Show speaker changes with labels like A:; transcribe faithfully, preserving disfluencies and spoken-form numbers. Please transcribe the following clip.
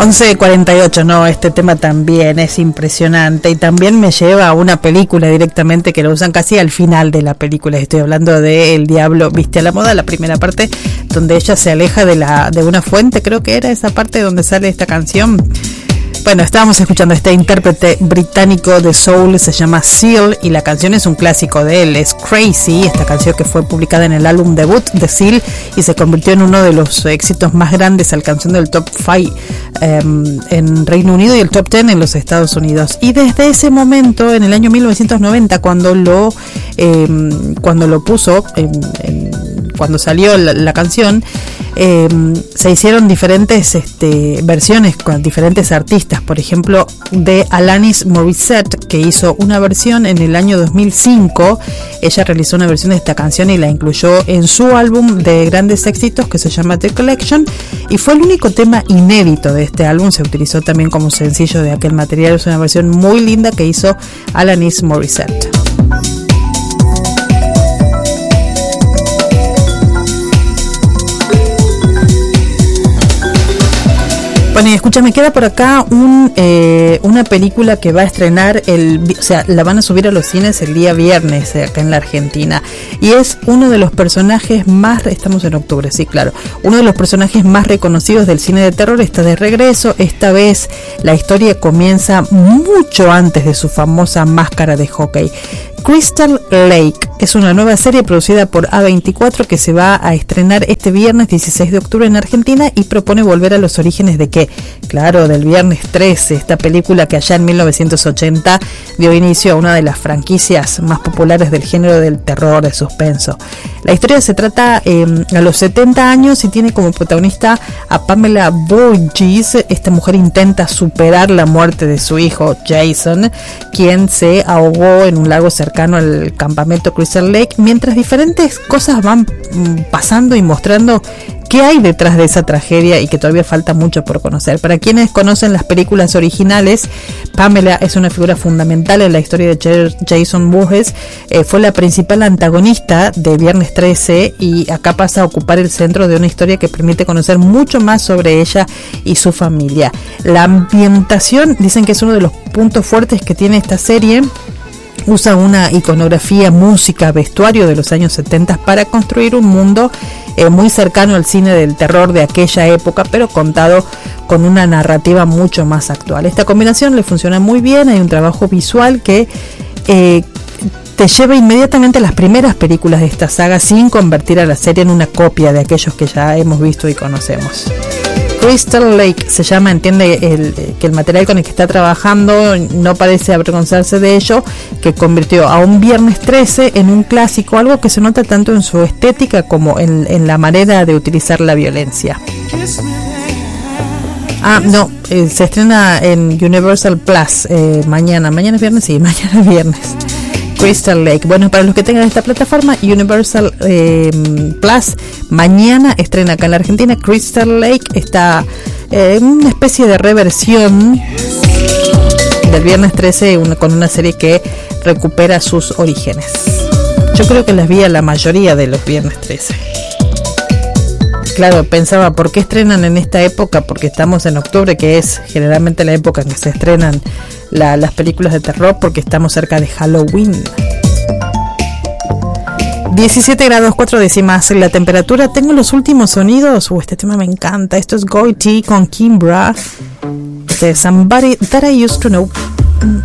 A: once cuarenta y ocho, no, este tema también es impresionante y también me lleva a una película directamente que lo usan casi al final de la película. Estoy hablando de El Diablo Viste a la Moda, la primera parte donde ella se aleja de la de una fuente, creo que era esa parte donde sale esta canción. Bueno, estábamos escuchando a este intérprete británico de soul, se llama Seal, y la canción es un clásico de él, es Crazy, esta canción que fue publicada en el álbum debut de Seal y se convirtió en uno de los éxitos más grandes, alcanzando el top cinco eh, en Reino Unido y el top diez en los Estados Unidos. Y desde ese momento, en el año mil novecientos noventa, cuando lo eh, cuando lo puso, en, en, cuando salió la, la canción, eh, se hicieron diferentes este, versiones con diferentes artistas. Por ejemplo, de Alanis Morissette, que hizo una versión en el año dos mil cinco. Ella realizó una versión de esta canción y la incluyó en su álbum de grandes éxitos que se llama The Collection, y fue el único tema inédito de este álbum. Se utilizó también como sencillo de aquel material. Es una versión muy linda que hizo Alanis Morissette. Bueno, y escúchame, queda por acá un eh, una película que va a estrenar, el, o sea, la van a subir a los cines el día viernes acá en la Argentina, y es uno de los personajes más, estamos en octubre, sí, claro, uno de los personajes más reconocidos del cine de terror está de regreso. Esta vez la historia comienza mucho antes de su famosa máscara de hockey. Crystal Lake es una nueva serie producida por A veinticuatro que se va a estrenar este viernes dieciséis de octubre en Argentina y propone volver a los orígenes de qué, claro, del Viernes trece, esta película que allá en mil novecientos ochenta dio inicio a una de las franquicias más populares del género del terror, de suspenso. La historia se trata eh, a los setenta años y tiene como protagonista a Pamela Voorhees. Esta mujer intenta superar la muerte de su hijo Jason, quien se ahogó en un lago cercano al campamento Crystal Lake, mientras diferentes cosas van pasando y mostrando qué hay detrás de esa tragedia y que todavía falta mucho por conocer. Para quienes conocen las películas originales, Pamela es una figura fundamental en la historia de Jason Voorhees. Eh, fue la principal antagonista de Viernes trece y acá pasa a ocupar el centro de una historia que permite conocer mucho más sobre ella y su familia. La ambientación, dicen que es uno de los puntos fuertes que tiene esta serie. Usa una iconografía, música, vestuario de los años setenta para construir un mundo eh, muy cercano al cine del terror de aquella época, pero contado con una narrativa mucho más actual. Esta combinación le funciona muy bien. Hay un trabajo visual que eh, te lleva inmediatamente a las primeras películas de esta saga sin convertir a la serie en una copia de aquellos que ya hemos visto y conocemos. Crystal Lake se llama, entiende el, que el material con el que está trabajando no parece avergonzarse de ello, que convirtió a un Viernes trece en un clásico, algo que se nota tanto en su estética como en, en la manera de utilizar la violencia. Ah, no, eh, se estrena en Universal Plus eh, mañana, mañana es viernes, sí, mañana es viernes. Crystal Lake. Bueno, para los que tengan esta plataforma, Universal eh, Plus, mañana estrena acá en la Argentina Crystal Lake. Está eh, una especie de reversión del Viernes trece una, con una serie que recupera sus orígenes. Yo creo que las vi a la mayoría de los Viernes trece. Claro, pensaba, ¿por qué estrenan en esta época? Porque estamos en octubre, que es generalmente la época en que se estrenan la, las películas de terror, porque estamos cerca de Halloween. diecisiete grados cuatro décimas la temperatura. Tengo los últimos sonidos. Uh, este tema me encanta. Esto es Goity con Kimbra de Somebody That I Used to Know.